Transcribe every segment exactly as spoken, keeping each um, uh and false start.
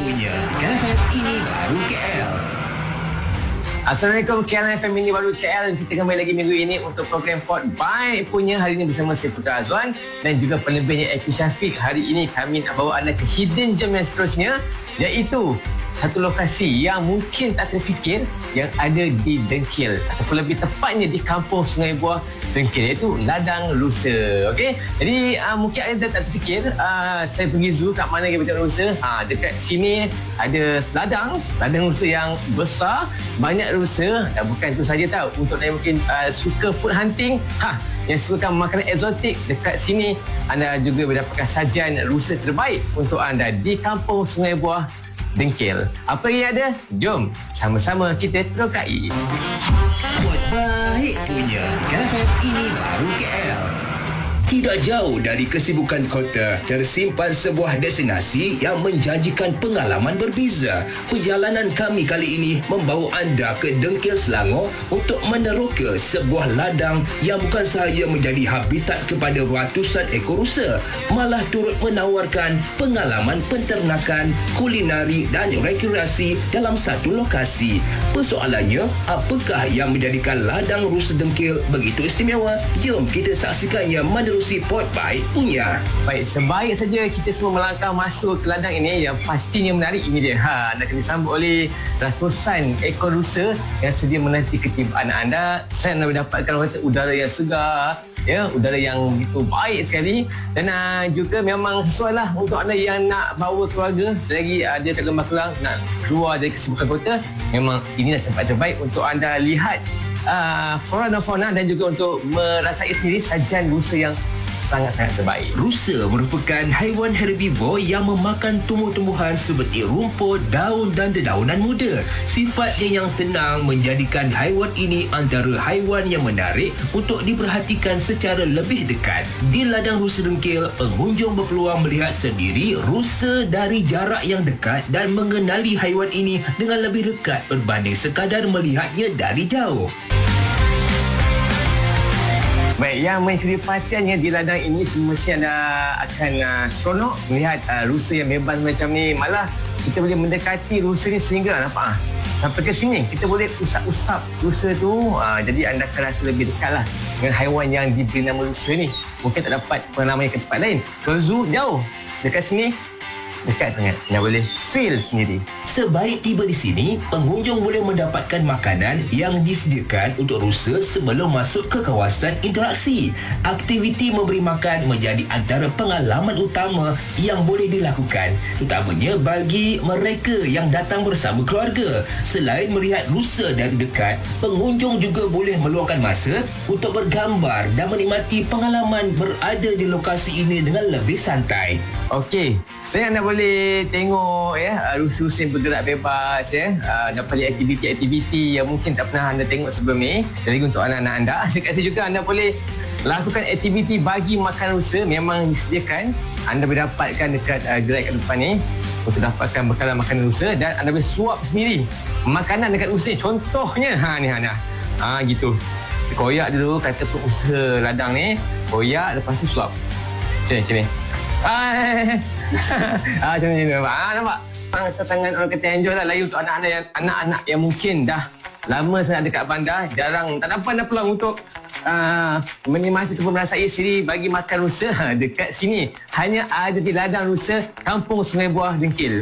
punya K L F M ini baru K L. Assalamualaikum, K L F M ini baru K L. Kita kembali lagi minggu ini untuk program Port Baik punya. Hari ini bersama saya Putra Azwan dan juga penerbitnya Eki Syafiq. Hari ini kami nak bawa anda ke hidden gem yang seterusnya, iaitu satu lokasi yang mungkin tak terfikir yang ada di Dengkil, ataupun lebih tepatnya di kampung Sungai Buah Dengkil, iaitu Ladang Rusa. Okey, jadi uh, mungkin anda tak terfikir uh, saya pergi zoo kat mana kita tengok rusa. Ha, dekat sini ada ladang, ladang rusa yang besar, banyak rusa. Dan bukan itu saja tahu, untuk yang mungkin uh, suka food hunting, ha, yang suka makanan eksotik, dekat sini anda juga mendapatkan sajian rusa terbaik untuk anda di kampung Sungai Buah Dengkil. Apa yang ada? Jom sama-sama kita terokai. Buat baik punya K L F M ini baru K L. Tidak jauh dari kesibukan kota, tersimpan sebuah destinasi yang menjanjikan pengalaman berbeza. Perjalanan kami kali ini membawa anda ke Dengkil, Selangor untuk meneroka sebuah ladang yang bukan sahaja menjadi habitat kepada ratusan ekor rusa, malah turut menawarkan pengalaman penternakan, kulinari dan rekreasi dalam satu lokasi. Persoalannya, apakah yang menjadikan ladang rusa Dengkil begitu istimewa? Jom kita saksikannya menerusi Port Baik punya. Baik, sebaik saja kita semua melangkah masuk ke ladang ini, yang pastinya menarik ini dia. Ha, anda akan disambut oleh ratusan ekor rusa yang sedia menanti ketimbaan anda. Saya anda mendapatkan orang kata udara yang segar, ya, udara yang begitu baik sekali. Dan uh, juga memang sesuai lah untuk anda yang nak bawa keluarga lagi uh, dia tak lembah kelang, nak keluar dari kesibukan kota. Memang inilah tempat terbaik untuk anda lihat uh, flora dan fauna dan juga untuk merasai sendiri sajian rusa yang sangat-sangat terbaik. Rusa merupakan haiwan herbivor yang memakan tumbuh-tumbuhan seperti rumput, daun dan dedaunan muda. Sifatnya yang tenang menjadikan haiwan ini antara haiwan yang menarik untuk diperhatikan secara lebih dekat. Di Ladang Rusa Dengkil, pengunjung berpeluang melihat sendiri rusa dari jarak yang dekat dan mengenali haiwan ini dengan lebih dekat berbanding sekadar melihatnya dari jauh. Baik, yang mencuri perhatiannya di ladang ini semestinya anda akan uh, seronok melihat uh, rusa yang bebas macam ni. Malah kita boleh mendekati rusa ni sehingga nampak ah, sampai ke sini kita boleh usap-usap rusa tu. Uh, jadi anda akan rasa lebih dekat lah dengan haiwan yang diberi nama rusa ni. Mungkin tak dapat pengalaman ke tempat lain. Kalau zoo jauh, dekat sini dekat sangat. Anda boleh feel sendiri. Sebaik tiba di sini, pengunjung boleh mendapatkan makanan yang disediakan untuk rusa sebelum masuk ke kawasan interaksi. Aktiviti memberi makan menjadi antara pengalaman utama yang boleh dilakukan, terutamanya bagi mereka yang datang bersama keluarga. Selain melihat rusa dari dekat, pengunjung juga boleh meluangkan masa untuk bergambar dan menikmati pengalaman berada di lokasi ini dengan lebih santai. Okey, saya anda boleh tengok ya rusa-rusa yang bergerak bebas ya. Uh, dapat lihat aktiviti-aktiviti yang mungkin tak pernah anda tengok sebelum ni. Jadi untuk anak-anak anda, dekat sini juga anda boleh lakukan aktiviti bagi makan rusa. Memang disediakan, anda boleh dapatkan dekat uh, gerai kat depan ni untuk dapatkan bekalan makanan rusa dan anda boleh suap sendiri makanan dekat rusa ni. Contohnya ha ni Hana. Ha gitu. Koyak dulu kata pengusaha ladang ni, koyak lepas tu suap. Macam ni, macam ni. Ah, ah, macam ni. Ah, nampak? Sangat-sangat orang kata enjoy lah. Lagi untuk anak-anak yang, anak-anak yang mungkin dah lama sangat dekat bandar, jarang, tak dapat ada peluang untuk uh, menikmati ataupun merasai sendiri bagi makan rusa. Dekat sini hanya ada di Ladang Rusa, Kampung Sungai Buah Dengkil.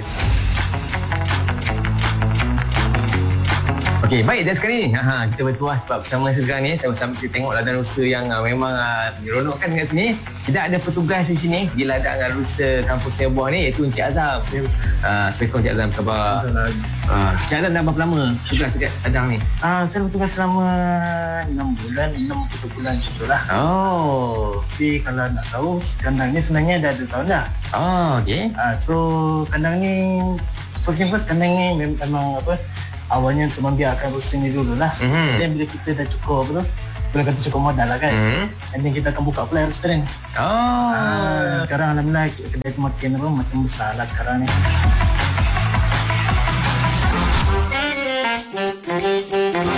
Okey, baik, dan sekarang ni ha, kita bertuah sebab bersama sekarang ni sama-sama kita tengok Ladang Rusa yang uh, memang uh, meronokkan kat sini. Kita ada petugas di sini di Ladang Rusa Kampung Sungai Buah ni, iaitu Encik Azam. Uh, Assalamualaikum Encik Azam, khabar? Uh, Encik Azam dah berapa lama tugas dekat ladang ni? Ah, saya bertugas selama enam bulan, enam bulan macam tu lah. Oh. Tapi kalau nak tahu, kandang ni sebenarnya dah dua tahun dah. Oh, okey. Ah, so kandang ni, first thing first, kandang ni memang apa, awalnya untuk membiarkan rusa ni dulu lah. Mm-hmm. Dan bila kita dah cukup apa tu, boleh kata cukup modal lah kan. Mm-hmm. And then kita akan buka pula restoran. Oh. Ah, sekarang Alhamdulillah kedai tu makin apa, makin besar lah sekarang ni.